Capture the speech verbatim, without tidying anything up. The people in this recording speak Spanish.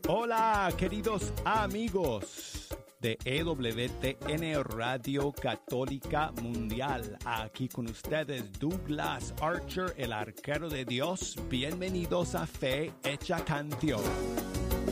Hola, queridos amigos de E W T N Radio Católica Mundial. Aquí con ustedes Douglas Archer, el arquero de Dios. Bienvenidos a Fe Hecha Canción.